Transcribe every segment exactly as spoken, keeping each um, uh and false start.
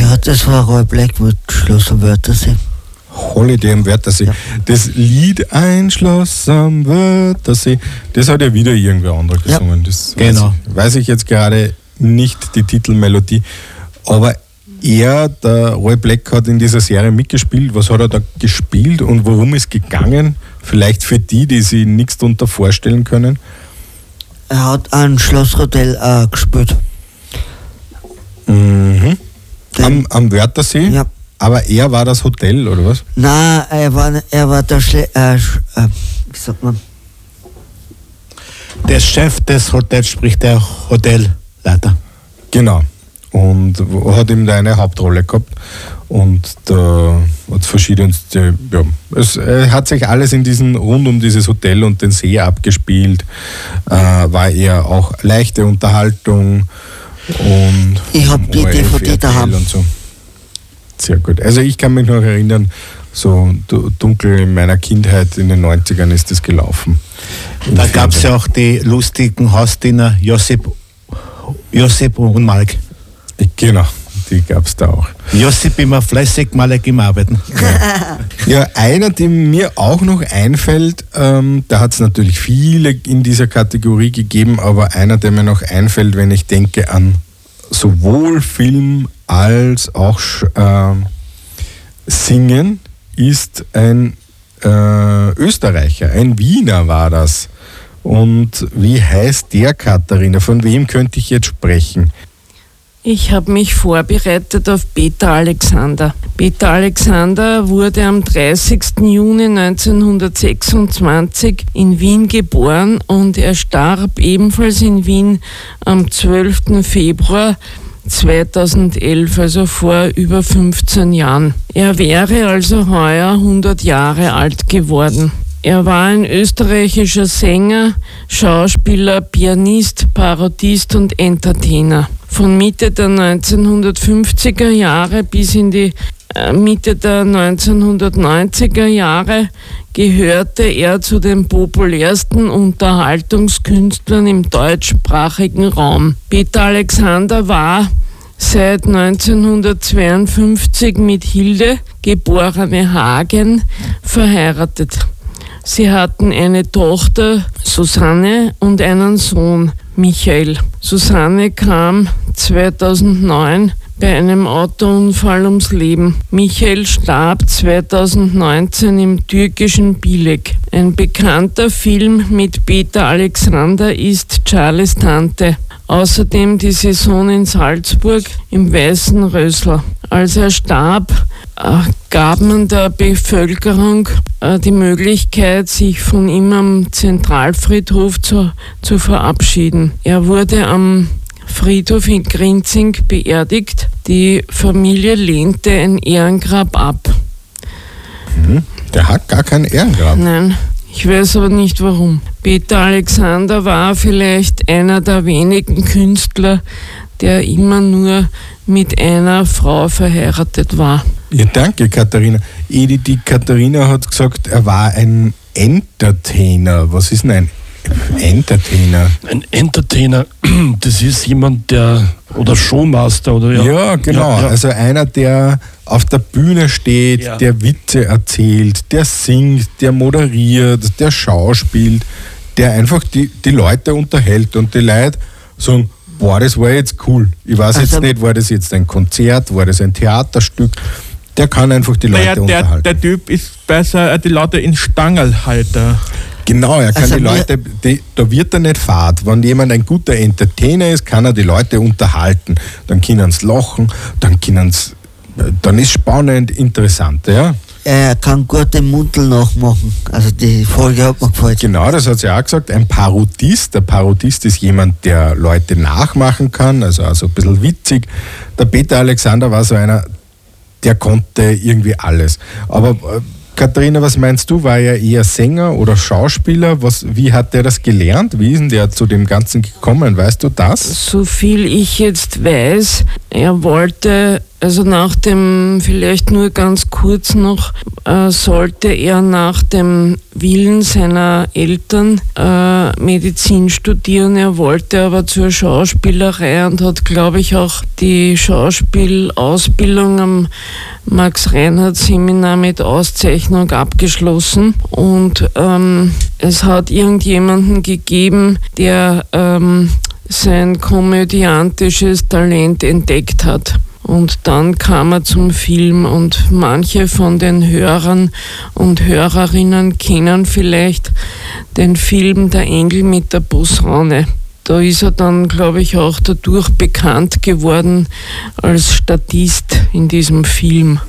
Ja, das war Roy Blackwood, Schloss am Wörthersee. Holiday am Wörthersee. Ja. Das Lied Ein Schloss am Wörthersee, das hat ja wieder irgendwer anderer gesungen. Ja. Das genau. weiß, weiß ich jetzt gerade nicht, die Titelmelodie. Aber er, der Roy Black, hat in dieser Serie mitgespielt. Was hat er da gespielt und worum ist gegangen? Vielleicht für die, die sich nichts darunter vorstellen können. Er hat ein Schlosshotel äh, gespielt. Mhm. Am, am Wörthersee? Ja. Aber er war das Hotel, oder was? Nein, er war, er war der Schle äh, äh, wie sagt man? Der Chef des Hotels, sprich der Hotelleiter. Genau. Und hat ihm da eine Hauptrolle gehabt. Und da hat verschiedenste, ja, es äh, hat sich alles in diesen, rund um dieses Hotel und den See abgespielt. Äh, war eher auch leichte Unterhaltung. Und ich habe die D V D daheim. Und so. Sehr gut. Also ich kann mich noch erinnern, so dunkel in meiner Kindheit in den neunzigern ist das gelaufen. Da gab es ja auch die lustigen Hausdiener Josip, Josip und Malek. Genau, die gab es da auch. Josip immer fleißig, Malek immer arbeiten. Ja, ja, einer, der mir auch noch einfällt, ähm, da hat es natürlich viele in dieser Kategorie gegeben, aber einer, der mir noch einfällt, wenn ich denke an sowohl Film als auch äh, Singen, ist ein äh, Österreicher, ein Wiener war das. Und wie heißt der, Katharina? Von wem könnte ich jetzt sprechen? Ich habe mich vorbereitet auf Peter Alexander. Peter Alexander wurde am dreißigsten Juni neunzehnhundertsechsundzwanzig in Wien geboren und er starb ebenfalls in Wien am zwölften Februar zweitausendelf, also vor über fünfzehn Jahren. Er wäre also heuer hundert Jahre alt geworden. Er war ein österreichischer Sänger, Schauspieler, Pianist, Parodist und Entertainer. Von Mitte der neunzehnhundertfünfziger Jahre bis in die äh, Mitte der neunzehnhundertneunziger Jahre gehörte er zu den populärsten Unterhaltungskünstlern im deutschsprachigen Raum. Peter Alexander war seit neunzehnhundertzweiundfünfzig mit Hilde, geborene Hagen, verheiratet. Sie hatten eine Tochter, Susanne, und einen Sohn, Michael. Susanne kam zweitausendneun bei einem Autounfall ums Leben. Michael starb zweitausendneunzehn im türkischen Bilek. Ein bekannter Film mit Peter Alexander ist Charles Tante. Außerdem die Saison in Salzburg im Weißen Rösl. Als er starb, äh, gab man der Bevölkerung äh, die Möglichkeit, sich von ihm am Zentralfriedhof zu, zu verabschieden. Er wurde am Friedhof in Grinzing beerdigt. Die Familie lehnte ein Ehrengrab ab. Mhm. Der hat gar kein Ehrengrab. Nein. Ich weiß aber nicht warum. Peter Alexander war vielleicht einer der wenigen Künstler, der immer nur mit einer Frau verheiratet war. Ja, danke, Katharina. Edi, die Katharina hat gesagt, er war ein Entertainer. Was ist denn ein Entertainer? Ein Entertainer, das ist jemand, der, oder Showmaster, oder ja. Ja, genau. Ja, ja. Also einer, der auf der Bühne steht, ja. der Witze erzählt, der singt, der moderiert, der schauspielt, der einfach die, die Leute unterhält und die Leute sagen, boah, das war jetzt cool. Ich weiß also, jetzt nicht, war das jetzt ein Konzert, war das ein Theaterstück? Der kann einfach die Leute naja, der, unterhalten. Der Typ ist besser, die Leute in Stangerl halten. Genau, er kann also die Leute, die, da wird er nicht fad. Wenn jemand ein guter Entertainer ist, kann er die Leute unterhalten. Dann können sie lachen, dann können sie, dann ist spannend, interessant, ja. Er kann gut den Mundl nachmachen. Also die Folge hat mir gefallen. Genau, das hat sie auch gesagt. Ein Parodist. Der Parodist ist jemand, der Leute nachmachen kann, also, also ein bisschen witzig. Der Peter Alexander war so einer, der konnte irgendwie alles. Aber äh, Katharina, was meinst du? War er eher Sänger oder Schauspieler? Was, wie hat der das gelernt? Wie ist denn der zu dem Ganzen gekommen? Weißt du das? So viel ich jetzt weiß, er wollte Also nach dem, vielleicht nur ganz kurz noch, äh, sollte er nach dem Willen seiner Eltern äh, Medizin studieren. Er wollte aber zur Schauspielerei und hat, glaube ich, auch die Schauspielausbildung am Max-Reinhardt-Seminar mit Auszeichnung abgeschlossen. Und ähm, es hat irgendjemanden gegeben, der ähm, sein komödiantisches Talent entdeckt hat. Und dann kam er zum Film und manche von den Hörern und Hörerinnen kennen vielleicht den Film Der Engel mit der Posaune. Da ist er dann, glaube ich, auch dadurch bekannt geworden als Statist in diesem Film.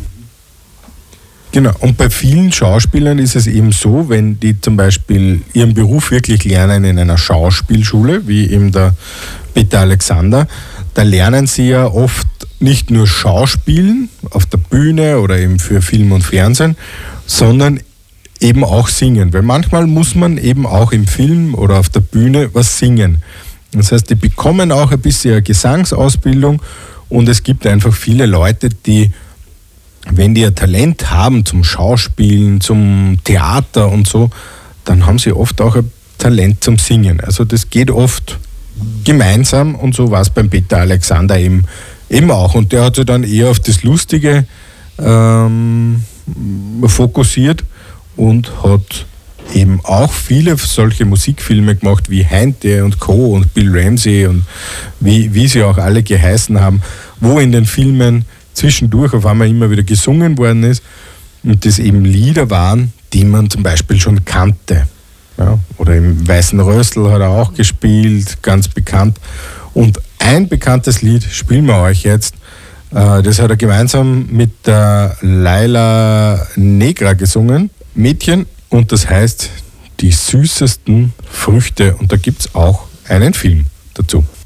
Genau, und bei vielen Schauspielern ist es eben so, wenn die zum Beispiel ihren Beruf wirklich lernen in einer Schauspielschule, wie eben der Peter Alexander, da lernen sie ja oft nicht nur Schauspielen auf der Bühne oder eben für Film und Fernsehen, sondern eben auch singen. Weil manchmal muss man eben auch im Film oder auf der Bühne was singen. Das heißt, die bekommen auch ein bisschen eine Gesangsausbildung und es gibt einfach viele Leute, die, wenn die ein Talent haben zum Schauspielen, zum Theater und so, dann haben sie oft auch ein Talent zum Singen. Also das geht oft gemeinsam und so war es beim Peter Alexander eben Eben auch. Und der hat sich dann eher auf das Lustige ähm, fokussiert und hat eben auch viele solche Musikfilme gemacht wie Heinte und Co. und Bill Ramsey und wie, wie sie auch alle geheißen haben, wo in den Filmen zwischendurch auf einmal immer wieder gesungen worden ist und das eben Lieder waren, die man zum Beispiel schon kannte. Ja, oder im Weißen Rössl hat er auch gespielt, ganz bekannt. Und ein bekanntes Lied spielen wir euch jetzt. Das hat er gemeinsam mit der Laila Negra gesungen, Mädchen, und das heißt Die süßesten Früchte. Und da gibt es auch einen Film dazu.